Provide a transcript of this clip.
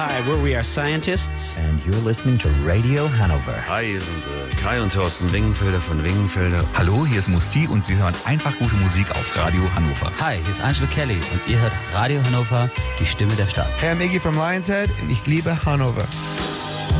Hi, we are scientists. And you're listening to Radio Hanover. Hi, hier sind Kai und Thorsten Wingenfelder von Wingenfelder. Hallo, hier ist Musti und Sie hören einfach gute Musik auf Radio Hannover. Hi, hier ist Angelo Kelly und ihr hört Radio Hannover, die Stimme der Stadt. Hey, I'm Iggy from Lionshead und ich liebe Hannover.